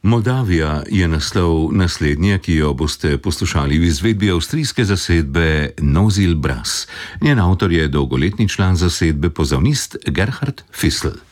Moldavija je naslov naslednje, ki jo boste poslušali v izvedbi avstrijske zasedbe Nozil Bras. Njen avtor je dolgoletni član zasedbe pozavnist Gerhard Fissel.